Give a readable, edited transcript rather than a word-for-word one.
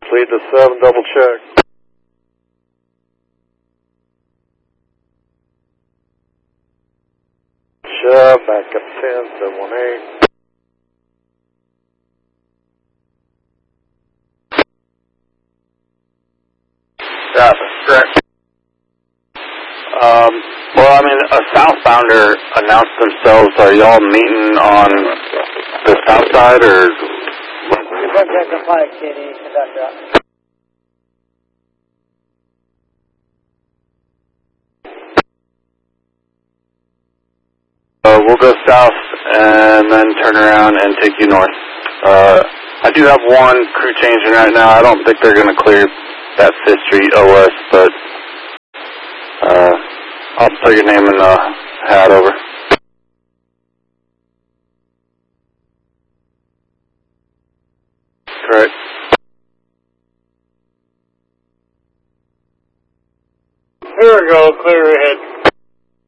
Lead to 7, double check. Shove, back up 10, 718. Yeah, correct. Well, I mean, a southbounder announced themselves. Are y'all meeting on the south side, or? Contact the 5 KD, conductor. We'll go south and then turn around and take you north. I do have one crew changing right now. I don't think they're going to clear that 5th Street OS, but I'll put your name in the hat over. Correct. Here we go, clear ahead.